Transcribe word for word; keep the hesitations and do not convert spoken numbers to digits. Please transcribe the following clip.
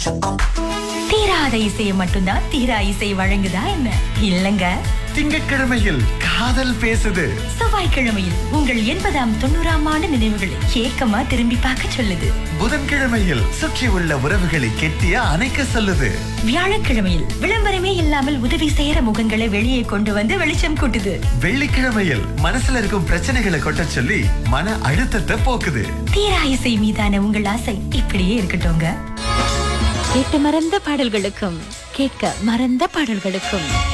தீராத இசையை மட்டும்தான் தீரா இசை வழங்குதா என்ன? இல்லங்க. திங்கட்கிழமையில் காதல் பேசுது. செவ்வாய்க்கிழமையில் உங்கள் எண்பதாம் தொண்ணூறாம் ஆண்டு நினைவுகளை ஏக்கமா திரும்பி பார்க்க சொல்லுது. புதன்கிழமையில் சுற்றி உள்ள உறவுகளை கெட்டிய அணைக்க சொல்லுது. வியாழக்கிழமையில் விளம்பரமே இல்லாமல் உதவி செய்யற முகங்களை வெளியே கொண்டு வந்து வெளிச்சம் கூட்டுது. வெள்ளிக்கிழமையில் மனசுல இருக்கும் பிரச்சனைகளை கொட்ட சொல்லி மன அழுத்தத்தை போக்குது. தீரா இசை மீதான உங்கள் ஆசை இப்படியே இருக்கட்டும்ங்க. கேட்டு மறந்த பாடல்களுக்கும் கேட்க மறந்த பாடல்களுக்கும்